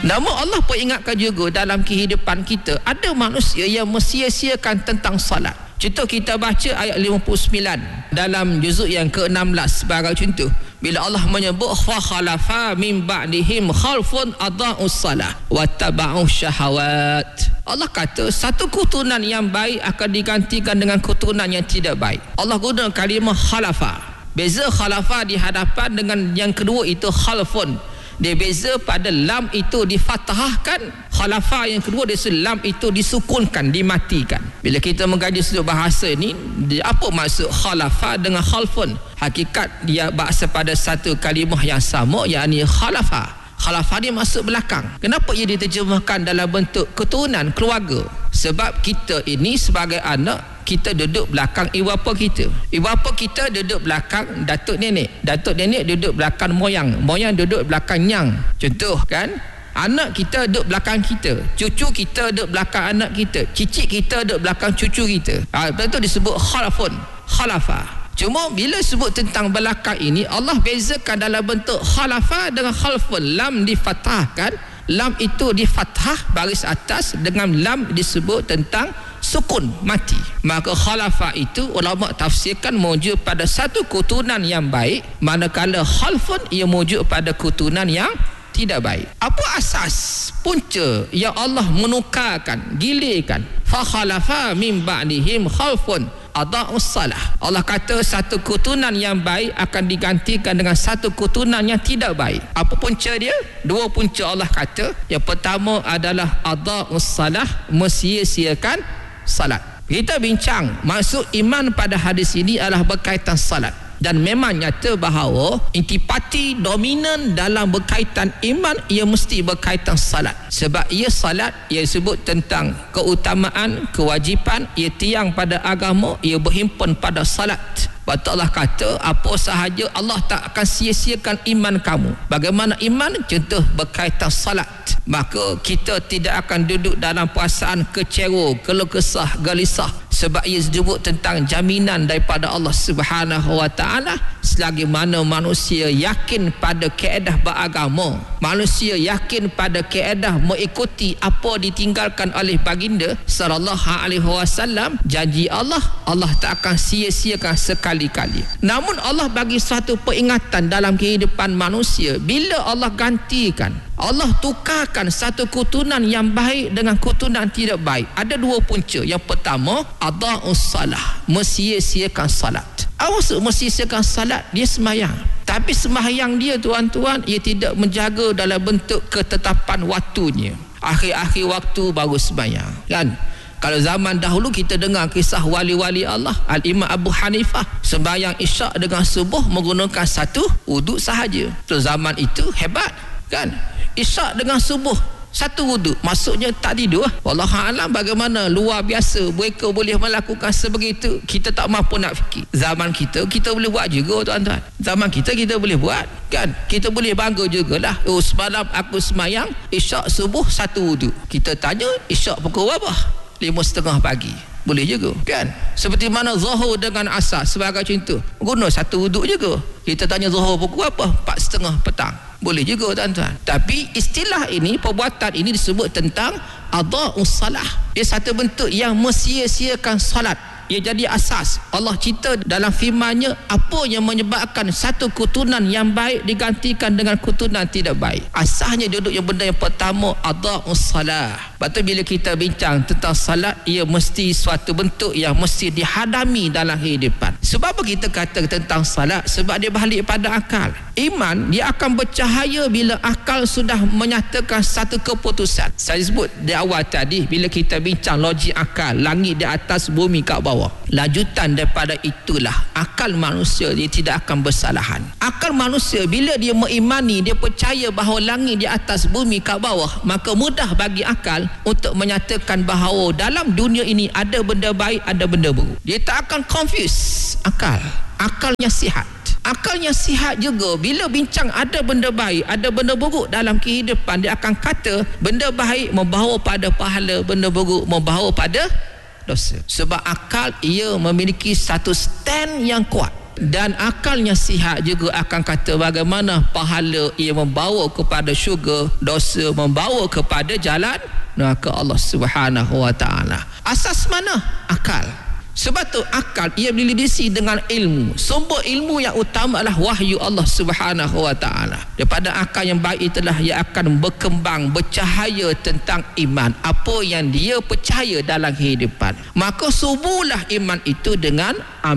Namun Allah pun ingatkan juga dalam kehidupan kita ada manusia yang mensia-siakan tentang salat. Contoh kita baca ayat 59 dalam juzuk yang ke-16 sebagai contoh. Bila Allah menyebut fa khalafa min ba'dihim khalfun adaa'us salah wa taba'u syahawat. Allah kata satu keturunan yang baik akan digantikan dengan keturunan yang tidak baik. Allah guna kalimah khalafa. Beza khalafa di hadapan dengan yang kedua itu khalfun. Dia beza pada lam itu difathahkan, khalafa yang kedua dia lam itu disukunkan, dimatikan. Bila kita mengkaji sudut bahasa ni, apa maksud khalafa dengan khalfun? Hakikat dia bahasa pada satu kalimah yang sama, yakni khalafa. Khalafa dia masuk belakang. Kenapa ia diterjemahkan dalam bentuk keturunan, keluarga? Sebab kita ini sebagai anak, kita duduk belakang ibu bapa kita. Ibu bapa kita duduk belakang datuk nenek. Datuk nenek duduk belakang moyang. Moyang duduk belakang nyang. Contoh kan? Anak kita duduk belakang kita. Cucu kita duduk belakang anak kita. Cicit kita duduk belakang cucu kita. Itu disebut khalafun. Khalafa. Cuma bila sebut tentang belakang ini, Allah bezakan dalam bentuk khalafa dengan khalfun. Lam difathahkan. Lam itu difathah baris atas, dengan lam disebut tentang sukun, mati. Maka khalafa itu ulama tafsirkan merujuk pada satu keturunan yang baik, manakala khalfun ia merujuk pada keturunan yang tidak baik. Apa asas punca yang Allah menukarkan, gilirkan fa khalafa min ba'dihim khalfun adaa'us salah? Allah kata satu keturunan yang baik akan digantikan dengan satu keturunan yang tidak baik. Apa punca dia? Dua punca Allah kata. Yang pertama adalah adaa'us salah, mensia-siakan salat. Kita bincang maksud iman pada hadis ini adalah berkaitan salat. Dan memang nyata bahawa intipati dominan dalam berkaitan iman ia mesti berkaitan salat. Sebab ia salat, ia sebut tentang keutamaan, kewajipan, ia tiang pada agama, ia berhimpun pada salat. Sebab Allah kata apa sahaja Allah tak akan sia-siakan iman kamu. Bagaimana iman? Contoh berkaitan salat. Maka kita tidak akan duduk dalam perasaan kecewa, keluh kesah, gelisah. Sebab ia disebut tentang jaminan daripada Allah Subhanahu wa taala selagi mana manusia yakin pada kaedah beragama, manusia yakin pada kaedah mengikuti apa ditinggalkan oleh baginda sallallahu alaihi wasallam, janji Allah tak akan sia-siakan sekali-kali. Namun Allah bagi satu peringatan dalam kehidupan manusia. Bila Allah gantikan, Allah tukarkan satu keturunan yang baik dengan keturunan tidak baik, ada dua punca. Yang pertama, adaa'us salah, mensia-siakan salat. Apa maksud mensia-siakan salat? Dia sembahyang, tapi sembahyang dia tuan-tuan, ia tidak menjaga dalam bentuk ketetapan waktunya. Akhir-akhir waktu baru sembahyang, kan? Kalau zaman dahulu kita dengar kisah wali-wali Allah, Al-Imam Abu Hanifah sembahyang isyak dengan subuh menggunakan satu wuduk sahaja. Tu zaman itu hebat, kan? Isyak dengan subuh satu wuduk, maksudnya tak tidur. Wallahualam bagaimana luar biasa mereka boleh melakukan sebegitu, kita tak mampu nak fikir. Zaman kita boleh buat juga tuan-tuan. Zaman kita boleh buat, kan? Kita boleh bangga jugalah. Oh, semalam aku semayang isyak subuh satu wuduk. Kita tanya isyak pukul berapa? 5:30 pagi. Boleh juga, kan? Seperti mana zuhur dengan asar sebagai contoh, guna satu wuduk juga. Kita tanya zuhur pukul apa? 4:30 petang. Boleh juga tuan-tuan. Tapi istilah ini, perbuatan ini disebut tentang adaa'us salah. Dia satu bentuk yang mensia-siakan salat. Ia jadi asas. Allah cerita dalam firman-Nya apa yang menyebabkan satu keturunan yang baik digantikan dengan keturunan tidak baik. Asasnya duduk yang benda yang pertama, adaa'us salah. Lepas tu bila kita bincang tentang salat, ia mesti suatu bentuk yang mesti dihadami dalam kehidupan. Sebab apa kita kata tentang salat? Sebab dia balik pada akal. Iman dia akan bercahaya bila akal sudah menyatakan satu keputusan. Saya sebut di awal tadi, bila kita bincang logik akal, langit di atas, bumi kat bawah. Lanjutan daripada itulah akal manusia dia tidak akan bersalahan. Akal manusia bila dia mengimani, dia percaya bahawa langit di atas, bumi kat bawah, maka mudah bagi akal untuk menyatakan bahawa dalam dunia ini ada benda baik, ada benda buruk. Dia tak akan confuse akal. Akalnya sihat. Akalnya sihat juga bila bincang ada benda baik, ada benda buruk dalam kehidupan, dia akan kata benda baik membawa pada pahala, benda buruk membawa pada dosa. Sebab akal ia memiliki satu stand yang kuat. dan akalnya sihat juga akan kata bagaimana pahala ia membawa kepada syurga, dosa membawa kepada jalan neraka Allah Subhanahu wa taala. Asas mana? Akal. Sebab tu akal ia dilidisi dengan ilmu. Sumber ilmu yang utama adalah wahyu Allah Subhanahu wa taala. Daripada akal yang baik itulah ia akan berkembang, bercahaya tentang iman, apa yang dia percaya dalam kehidupan. Maka subuhlah iman itu dengan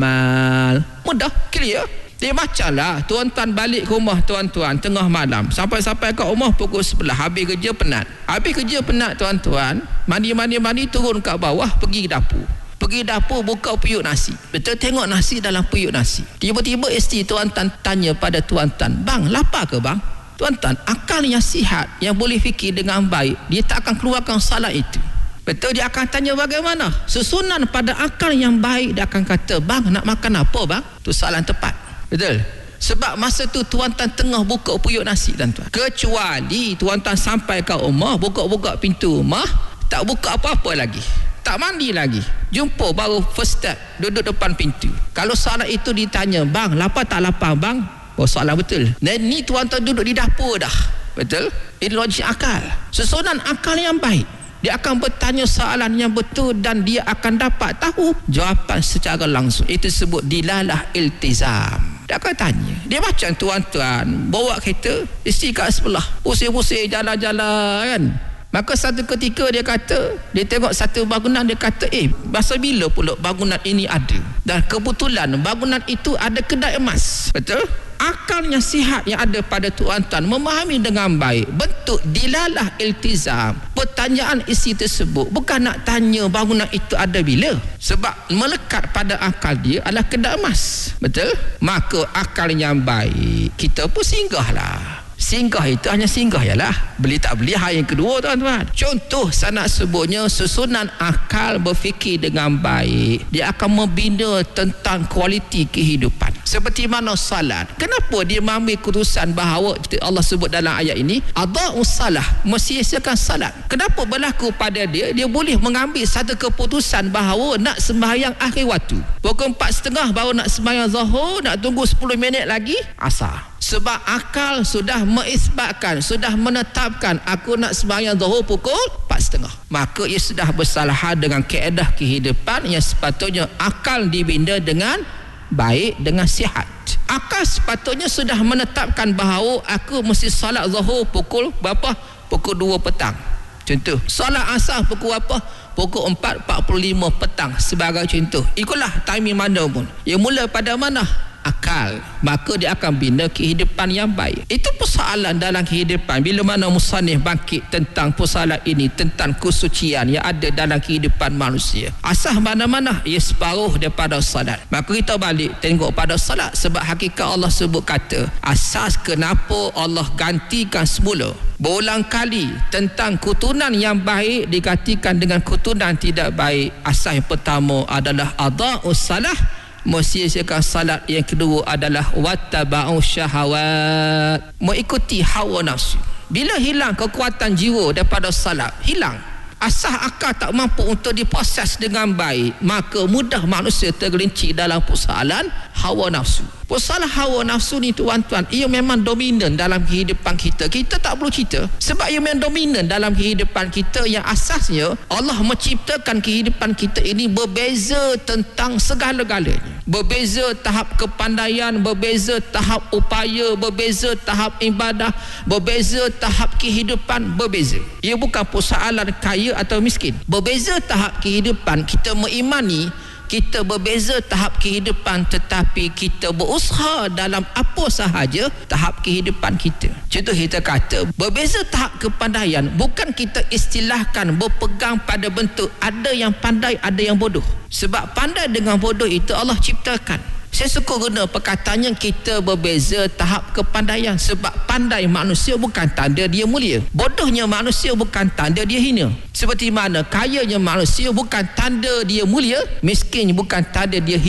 amal. Mudah, clear. Dia bacalah, tuan-tuan balik ke rumah tuan-tuan tengah malam, sampai ke rumah pukul 11, habis kerja penat. Habis kerja penat tuan-tuan, mandi turun kat bawah pergi dapur. Pergi dapur buka periuk nasi. Betul, tengok nasi dalam periuk nasi. Tiba-tiba isteri tuan-tuan tanya pada tuan-tuan, "Bang, lapar ke bang?" Tuan-tuan, akal yang sihat, yang boleh fikir dengan baik, dia tak akan keluarkan salat itu. Betul, dia akan tanya bagaimana? Susunan pada akal yang baik, dia akan kata, "Bang, nak makan apa bang?" Itu soalan tepat. Betul. Sebab masa tu tuan-tuan tengah buka periuk nasi tuan-tuan. Kecuali tuan-tuan sampai ke rumah, buka-buka pintu rumah, tak buka apa-apa lagi, tak mandi lagi, jumpa baru first step duduk depan pintu. Kalau soalan itu ditanya, "Bang, lapar tak lapar bang?" Oh, soalan betul. Dan ni tuan-tuan duduk di dapur dah. Betul? Ini logik akal. Susunan akal yang baik, dia akan bertanya soalan yang betul dan dia akan dapat tahu jawapan secara langsung. Itu sebut dilalah iltizam. Dia akan tanya. Dia macam tuan-tuan bawa kereta, isteri kat sebelah, pusing-pusing jalan-jalan kan. Maka satu ketika dia kata, dia tengok satu bangunan, dia kata, masa bila pula bangunan ini ada? Dan kebetulan bangunan itu ada kedai emas. Betul? Akalnya sihat yang ada pada tuan-tuan memahami dengan baik bentuk dilalah iltizam. Pertanyaan isi tersebut bukan nak tanya bangunan itu ada bila, sebab melekat pada akal dia adalah kedai emas. Betul? Maka akal yang baik, kita pun singgahlah. Singgah itu hanya singgah ialah, beli tak beli hal yang kedua tuan-tuan. Contoh saya nak sebutnya, susunan akal berfikir dengan baik, dia akan membina tentang kualiti kehidupan. Seperti mana salat. Kenapa dia mengambil keputusan bahawa Allah sebut dalam ayat ini adha'us salah, mensia-siakan salat. Kenapa berlaku pada dia? Dia boleh mengambil satu keputusan bahawa nak sembahyang akhir waktu, pukul 4.30 baru nak sembahyang zuhur, nak tunggu 10 minit lagi asar. Sebab akal sudah mengisbatkan, sudah menetapkan aku nak sembahyang zuhur pukul 4.30. Maka ia sudah bersalahan dengan kaedah kehidupan yang sepatutnya akal dibina dengan baik, dengan sihat. Akal sepatutnya sudah menetapkan bahawa aku mesti solat zuhur pukul berapa? Pukul 2 petang. Contoh, solat asar pukul apa? Pukul 4.45 petang sebagai contoh. Ikutlah timing mana pun. Ia mula pada mana? Akal. Maka dia akan bina kehidupan yang baik. Itu persoalan dalam kehidupan. Bila mana musannif bangkit tentang persoalan ini, tentang kesucian yang ada dalam kehidupan manusia. Asas mana-mana? Ia separuh daripada salat. Maka kita balik tengok pada salat. Sebab hakikat Allah sebut kata, asas kenapa Allah gantikan semula berulang kali tentang keturunan yang baik digantikan dengan keturunan tidak baik. Asas yang pertama adalah adha'us salah, mensia-siakan salat. Yang kedua adalah wattaba'u syahawat, mengikuti hawa nafsu. Bila hilang kekuatan jiwa daripada salat, hilang asas akal, tak mampu untuk diproses dengan baik, maka mudah manusia tergelincir dalam persoalan hawa nafsu. Persoalan hawa nafsu ni tuan-tuan, ia memang dominan dalam kehidupan kita. Kita tak perlu cerita, sebab ia memang dominan dalam kehidupan kita, yang asasnya Allah menciptakan kehidupan kita ini berbeza tentang segala-galanya. Berbeza tahap kepandaian, berbeza tahap upaya, berbeza tahap ibadah, berbeza tahap kehidupan, berbeza. Ia bukan persoalan kaya atau miskin. Berbeza tahap kehidupan, kita mengimani kita berbeza tahap kehidupan, tetapi kita berusaha dalam apa sahaja tahap kehidupan kita. Contoh kita kata berbeza tahap kepandaian, bukan kita istilahkan berpegang pada bentuk ada yang pandai, ada yang bodoh. Sebab pandai dengan bodoh itu Allah ciptakan. Saya suka guna perkataan yang kita berbeza tahap kepandaian, sebab pandai manusia bukan tanda dia mulia, bodohnya manusia bukan tanda dia hina. Seperti mana kayanya manusia bukan tanda dia mulia, miskin bukan tanda dia hina.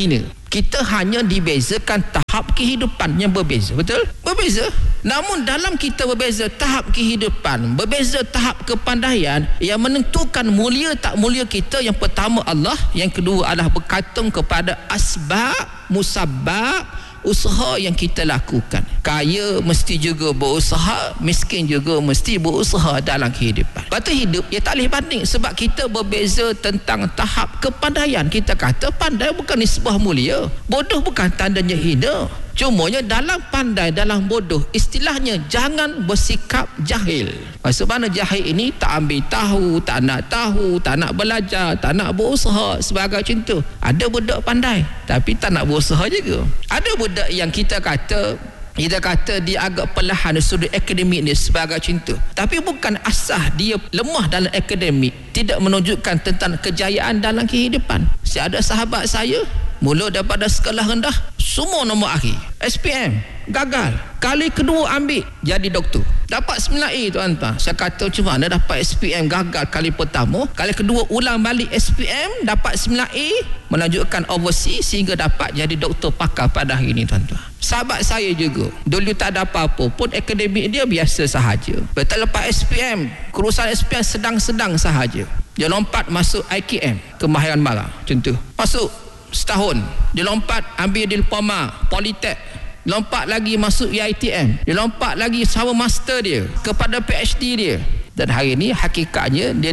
Kita hanya dibezakan tahap kehidupan yang berbeza. Betul? Berbeza. Namun dalam kita berbeza tahap kehidupan, berbeza tahap kepandaian, yang menentukan mulia tak mulia kita, yang pertama Allah, yang kedua adalah bergantung kepada asbab, musabbab, usaha yang kita lakukan. Kaya mesti juga berusaha, miskin juga mesti berusaha dalam kehidupan. Lepas tu hidup ia tak boleh banding, sebab kita berbeza tentang tahap kepandaian. Kita kata pandai bukan nisbah mulia, bodoh bukan tandanya hina. Cumanya dalam pandai, dalam bodoh, istilahnya jangan bersikap jahil. Maksud mana jahil ini? Tak ambil tahu, tak nak belajar, tak nak berusaha sebagai contoh. Ada budak pandai tapi tak nak berusaha juga. Ada budak yang kita kata dia agak perlahan dari sudut akademik ni sebagai contoh, tapi bukan asah dia lemah dalam akademik, tidak menunjukkan tentang kejayaan dalam kehidupan. Ada sahabat saya mula daripada sekolah rendah, semua nombor akhir, SPM, gagal. Kali kedua ambil jadi doktor, dapat 9A tuan-tuan. Saya kata cuma mana dapat SPM gagal kali pertama, kali kedua ulang balik SPM, dapat 9A, melanjutkan overseas sehingga dapat jadi doktor pakar pada hari ini tuan-tuan. Sahabat saya juga dulu tak ada apa-apa pun, akademik dia biasa sahaja. Betul, lepas SPM, kurusan SPM sedang-sedang sahaja, dia lompat masuk IKM, Kemahiran Barang contoh, masuk setahun, dia lompat ambil diploma Politek, lompat lagi masuk IITM, dia lompat lagi sama master dia kepada PhD dia, dan hari ini hakikatnya dia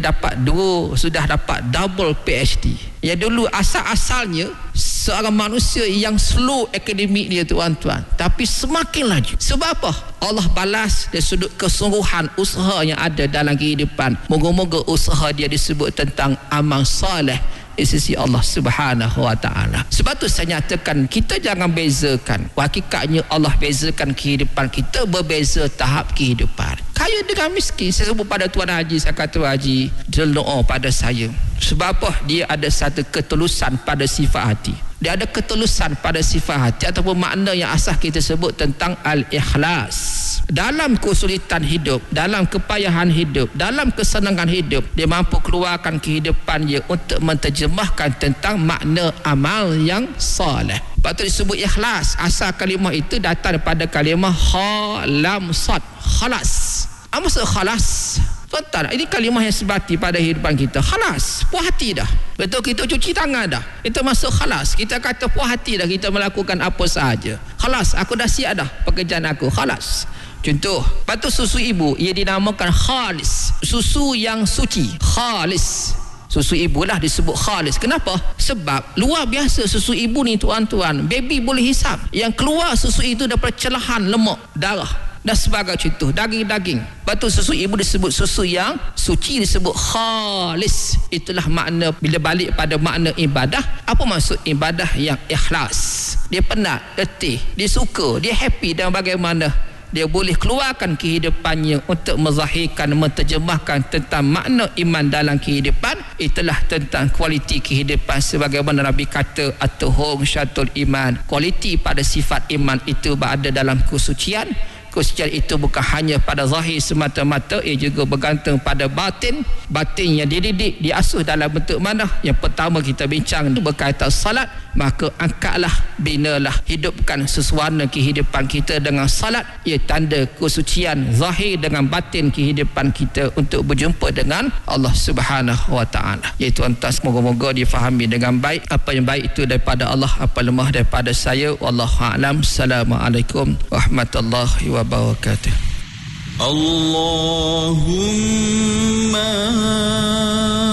sudah dapat double PhD. Ya, dulu asal-asalnya seorang manusia yang slow akademik dia tuan-tuan, tapi semakin laju. Sebab apa? Allah balas dari sudut kesungguhan usaha yang ada dalam kehidupan. Moga-moga usaha dia disebut tentang amal soleh di sisi Allah Subhanahu wa ta'ala. Sebab tu saya nyatakan, kita jangan bezakan. Hakikatnya Allah bezakan kehidupan kita, berbeza tahap kehidupan. Kaya dengan miskin. Saya sebut pada Tuan Haji, saya kata Haji doa pada saya. Sebab apa? Dia ada satu ketulusan pada sifat hati. Dia ada ketulusan pada sifat hati, ataupun makna yang asas kita sebut tentang al-ikhlas. Dalam kesulitan hidup, dalam kepayahan hidup, dalam kesenangan hidup, dia mampu keluarkan kehidupan dia untuk menterjemahkan tentang makna amal yang soleh. Lepas tu disebut ikhlas. Asal kalimah itu datang daripada kalimah khalam sad, khalas. Apa maksud khalas? Tuan-tuan, ini kalimah yang sebati pada kehidupan kita. Khalas, puas hati dah. Betul, kita cuci tangan dah, itu masuk khalas. Kita kata puas hati dah, kita melakukan apa sahaja. Khalas, aku dah siap dah pekerjaan aku, khalas. Contoh, lepas tu susu ibu, ia dinamakan khalis, susu yang suci, khalis. Susu ibu lah disebut khalis. Kenapa? Sebab luar biasa susu ibu ni tuan-tuan, baby boleh hisap yang keluar susu itu daripada celahan lemak, darah dan sebagai contoh, daging-daging. Lepas tu susu ibu disebut susu yang suci, disebut khalis. Itulah makna bila balik pada makna ibadah. Apa maksud ibadah yang ikhlas? Dia penat, letih, dia suka, dia happy, dan bagaimana dia boleh keluarkan kehidupannya untuk menzahirkan, menterjemahkan tentang makna iman dalam kehidupan. Itulah tentang kualiti kehidupan, sebagaimana Nabi kata at-tuhur syatul iman. Kualiti pada sifat iman itu berada dalam kesucian. Kesucian itu bukan hanya pada zahir semata-mata, ia juga bergantung pada batin. Batin yang dididik, diasuh dalam bentuk mana? Yang pertama kita bincang berkaitan salat. Maka angkatlah, binalah, hidupkan sesuatu kehidupan kita dengan salat. Ia tanda kesucian zahir dengan batin kehidupan kita untuk berjumpa dengan Allah Subhanahu wa ta'ala. Iaitu tuan-tuan, semoga-moga difahami dengan baik. Apa yang baik itu daripada Allah, apa lemah daripada saya. Wallahu a'lam. Assalamualaikum warahmatullahi wabarakatuh. Allahumma